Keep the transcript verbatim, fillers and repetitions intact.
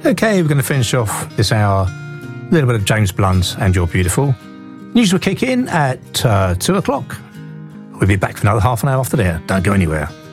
Okay, we're going to finish off this hour. A little bit of James Blunt and You're Beautiful. News will kick in at uh, two o'clock. We'll be back for another half an hour after there. Don't go anywhere.